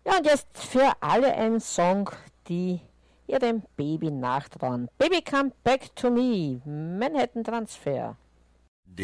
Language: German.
Ja, und jetzt für alle ein Song, die ihrem Baby nachtrauern. Baby Come Back to Me, Manhattan Transfer.